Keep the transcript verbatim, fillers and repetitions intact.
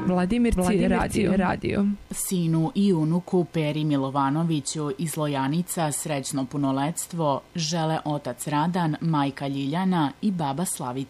Vladimirci radio. radio. Sinu i unuku Peri Milovanoviću iz Lojanica srećno punoletstvo žele otac Radan, majka Ljiljana i baba Slavica.